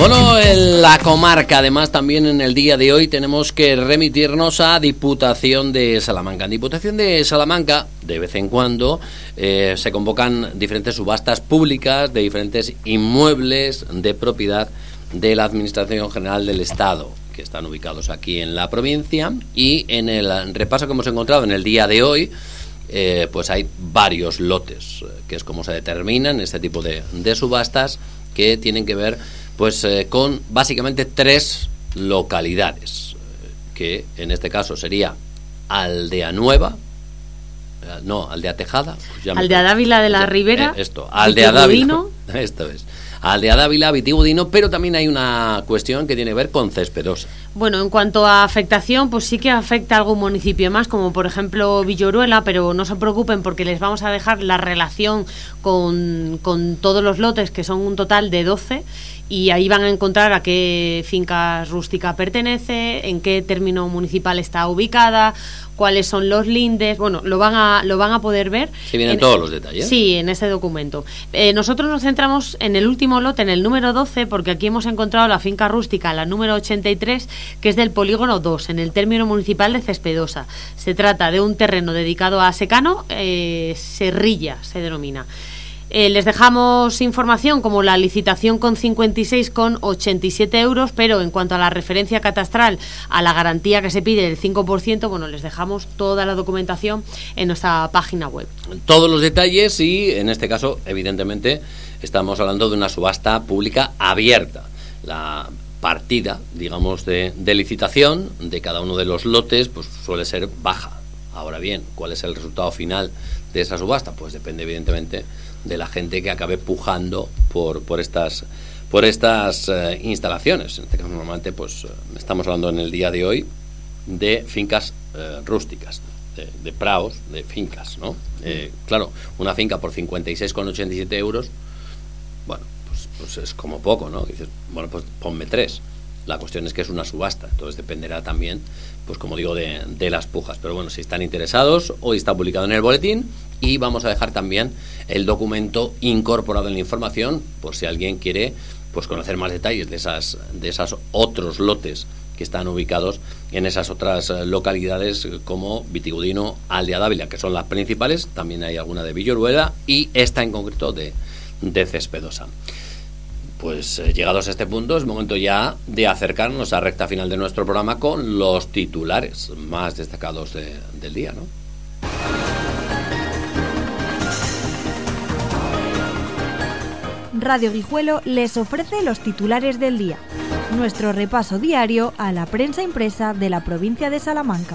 Bueno, en la comarca, además, también en el día de hoy tenemos que remitirnos a Diputación de Salamanca. En Diputación de Salamanca, de vez en cuando, se convocan diferentes subastas públicas de diferentes inmuebles de propiedad de la Administración General del Estado, que están ubicados aquí en la provincia, y en el repaso que hemos encontrado en el día de hoy, pues hay varios lotes, que es como se determinan este tipo de subastas, que tienen que ver pues con básicamente 3 localidades, que en este caso sería Aldea Nueva, Aldea Tejada, pues Aldea Dávila de la Ribera, Aldea Dávila, esto es, Aldea Dávila, Vitigudino, pero también hay una cuestión que tiene que ver con Cespedosa. Bueno, en cuanto a afectación, pues sí que afecta a algún municipio más, como por ejemplo Villoruela, pero no se preocupen porque les vamos a dejar la relación con todos los lotes, que son un total de 12, y ahí van a encontrar a qué finca rústica pertenece, en qué término municipal está ubicada, cuáles son los lindes. Bueno, lo van a poder ver. Sí, vienen todos los detalles. Sí, en ese documento. Nosotros nos centramos en el último lote, en el número 12, porque aquí hemos encontrado la finca rústica, la número 83, que es del polígono 2, en el término municipal de Cespedosa. Se trata de un terreno dedicado a secano, serrilla se denomina. Les dejamos información como la licitación con 56,87 euros, pero en cuanto a la referencia catastral, a la garantía que se pide del 5%, bueno, les dejamos toda la documentación en nuestra página web. Todos los detalles, y en este caso, evidentemente, estamos hablando de una subasta pública abierta. La partida, digamos, de licitación de cada uno de los lotes, pues suele ser baja. Ahora bien, ¿cuál es el resultado final de esa subasta? Pues depende, evidentemente, de la gente que acabe pujando por estas instalaciones. En este caso, normalmente, pues estamos hablando en el día de hoy de fincas rústicas, de praos, de fincas, ¿no? Claro, una finca por 56,87 euros, bueno, pues es como poco, ¿no? Dices, bueno, pues ponme 3. La cuestión es que es una subasta, entonces dependerá también, pues como digo, de las pujas. Pero bueno, si están interesados, hoy está publicado en el boletín, y vamos a dejar también el documento incorporado en la información, por si alguien quiere pues conocer más detalles de esas otros lotes que están ubicados en esas otras localidades, como Vitigudino, Aldea Dávila, que son las principales. También hay alguna de Villoruela, y esta en concreto de Cespedosa. Pues llegados a este punto, es momento ya de acercarnos a la recta final de nuestro programa con los titulares más destacados del día, ¿no? Radio Guijuelo les ofrece los titulares del día, nuestro repaso diario a la prensa impresa de la provincia de Salamanca.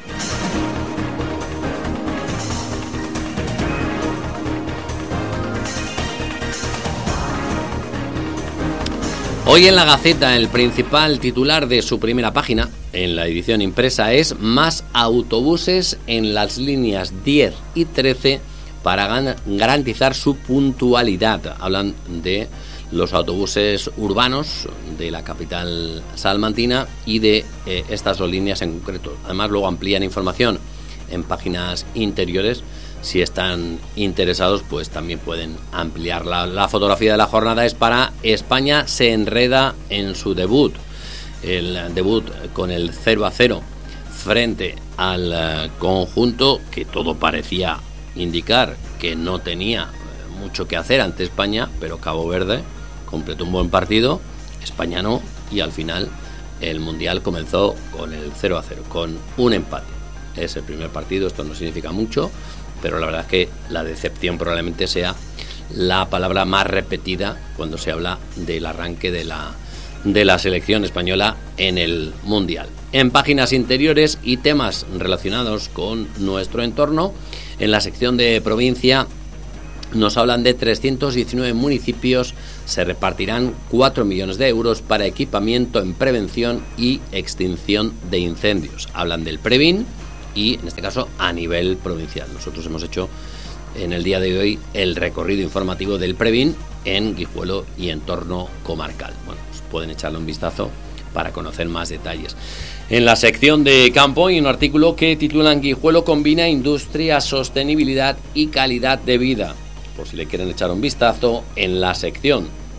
Hoy en la Gaceta, el principal titular de su primera página, en la edición impresa, es más autobuses en las líneas 10 y 13 para garantizar su puntualidad. Hablan de los autobuses urbanos de la capital salmantina y de estas 2 líneas en concreto. Además, luego amplían información en páginas interiores. Si están interesados, pues también pueden ampliar. La fotografía de la jornada es para España se enreda en su debut. El debut con el 0-0 frente al conjunto que todo parecía indicar que no tenía mucho que hacer ante España, pero Cabo Verde completó un buen partido, España no, y al final el Mundial comenzó con el 0-0, con un empate. Es el primer partido, esto no significa mucho, pero la verdad es que la decepción probablemente sea la palabra más repetida cuando se habla del arranque de la selección española en el Mundial. En páginas interiores y temas relacionados con nuestro entorno, en la sección de provincia nos hablan de 319 municipios, se repartirán 4 millones de euros para equipamiento en prevención y extinción de incendios. Hablan del Previn, y en este caso a nivel provincial. Nosotros hemos hecho en el día de hoy el recorrido informativo del Previn en Guijuelo y entorno comarcal. Bueno, pues pueden echarle un vistazo para conocer más detalles. En la sección de campo hay un artículo que titulan Guijuelo combina industria, sostenibilidad y calidad de vida. Por si le quieren echar un vistazo, en la sección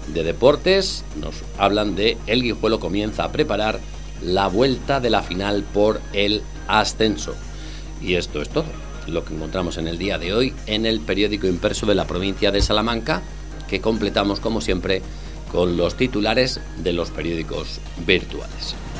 de deportes nos hablan de el Guijuelo comienza a preparar la vuelta de la final por el ascenso. Y esto es todo lo que encontramos en el día de hoy en el periódico impreso de la provincia de Salamanca, que completamos como siempre con los titulares de los periódicos virtuales.